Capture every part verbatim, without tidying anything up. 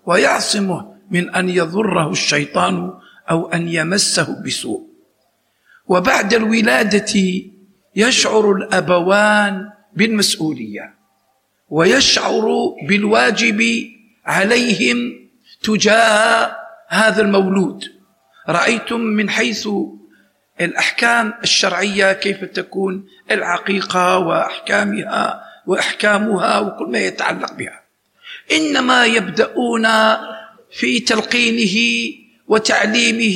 ويعصمه من أن يضره الشيطان أو أن يمسه بسوء. وبعد الولادة يشعر الأبوان بالمسؤولية ويشعر بالواجب عليهم تجاه هذا المولود. رأيتم من حيث الأحكام الشرعية كيف تكون العقيقة وأحكامها وأحكامها وكل ما يتعلق بها، إنما يبدأون في تلقينه وتعليمه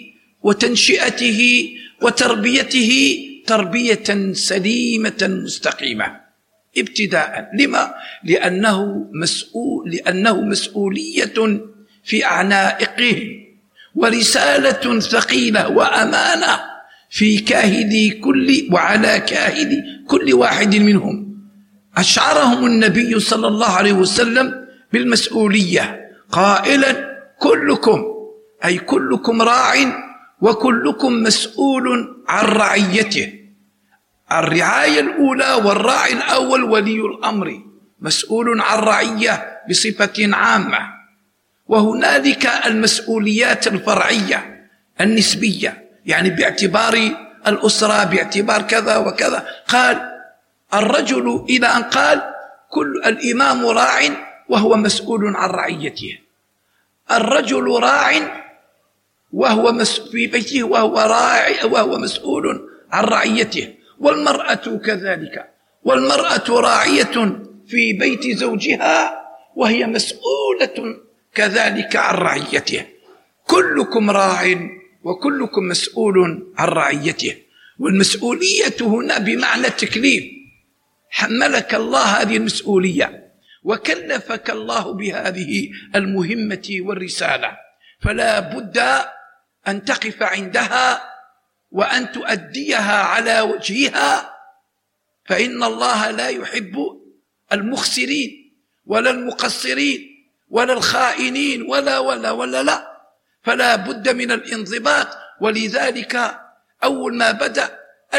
وتنشئته وتربيته تربية سليمة مستقيمة ابتداء. لما؟ لأنه مسؤول لأنه مسؤولية في أعناقهم ورسالة ثقيلة وأمانة في كاهل كل وعلى كاهل كل واحد منهم. أشعرهم النبي صلى الله عليه وسلم بالمسؤولية قائلا: كلكم أي كلكم راع وكلكم مسؤول عن رعيته. الرعاية الأولى والراعي الأول ولي الأمر مسؤول عن رعية بصفة عامة، وهنالك المسؤوليات الفرعية النسبية، يعني باعتبار الأسرة باعتبار كذا وكذا. قال الرجل إلى أن قال كل الإمام راع وهو مسؤول عن رعيته. الرجل راع وهو في بيته وهو راعي وهو مسؤول عن رعيته، والمرأة كذلك، والمرأة راعية في بيت زوجها وهي مسؤولة كذلك عن رعيته. كلكم راع وكلكم مسؤول عن رعيته. والمسؤولية هنا بمعنى التكليف، حملك الله هذه المسؤولية وكلفك الله بهذه المهمة والرسالة، فلا بد أن تقف عندها وأن تؤديها على وجهها، فإن الله لا يحب المخسرين ولا المقصرين ولا الخائنين ولا ولا ولا لا، فلا بد من الانضباط. ولذلك أول ما بدأ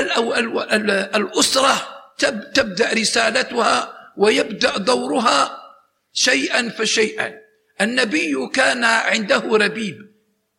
الأسرة تبدأ رسالتها ويبدأ دورها شيئا فشيئا. النبي كان عنده ربيب،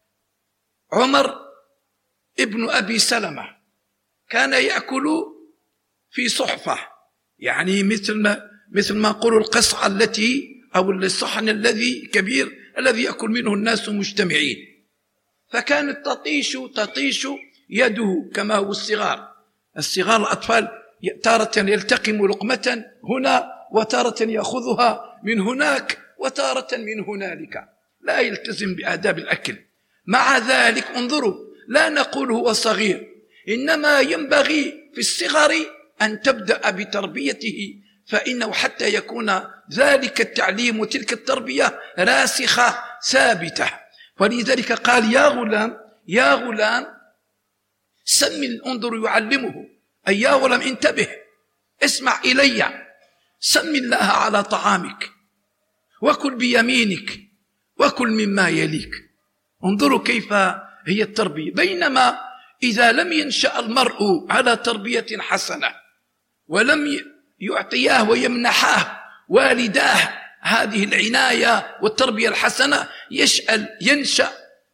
عمر ابن أبي سلمة، كان يأكل في صحفة، يعني مثل ما مثل ما نقول القصعة التي أو الصحن الذي كبير الذي يأكل منه الناس مجتمعين، فكانت تطيش تطيش يده كما هو الصغار الصغار الأطفال تارة يلتقم لقمة هنا وتارة يأخذها من هناك وتارة من هنالك، لا يلتزم بآداب الأكل. مع ذلك انظروا، لا نقول هو صغير، إنما ينبغي في الصغر أن تبدأ بتربيته، فإنه حتى يكون ذلك التعليم وتلك التربية راسخة ثابتة. ولذلك قال يا غلام يا غلام سم، انظر يعلمه، أي يا غلام انتبه اسمع إلي، سم الله على طعامك وكل بيمينك وكل مما يليك. انظروا كيف هي التربية. بينما إذا لم ينشأ المرء على تربية حسنة ولم يعطياه ويمنحاه والداه هذه العناية والتربية الحسنة، يشأل ينشأ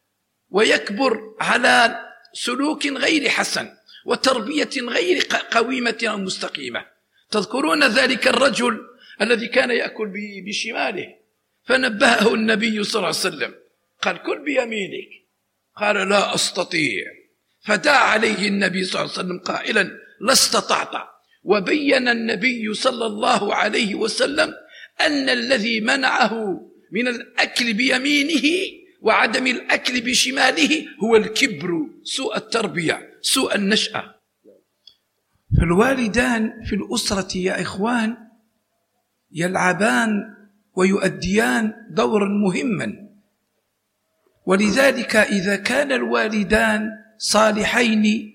ويكبر على سلوك غير حسن وتربية غير قويمة أو مستقيمة. تذكرون ذلك الرجل الذي كان يأكل بشماله، فنبهه النبي صلى الله عليه وسلم قال كل بيمينك، قال لا أستطيع، فدعا عليه النبي صلى الله عليه وسلم قائلا لا استطعت. وبين النبي صلى الله عليه وسلم أن الذي منعه من الأكل بيمينه وعدم الأكل بشماله هو الكبر، سوء التربية، سوء النشأة. فالوالدان في الأسرة يا إخوان يلعبان ويؤديان دورا مهما، ولذلك إذا كان الوالدان صالحين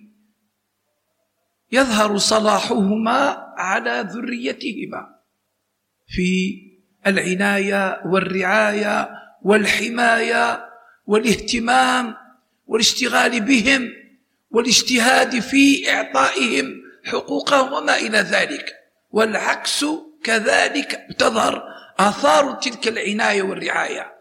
يظهر صلاحهما على ذريتهما في العناية والرعاية والحماية والاهتمام والاشتغال بهم والاجتهاد في إعطائهم حقوقهم وما إلى ذلك. والعكس كذلك تظهر آثار تلك العناية والرعاية.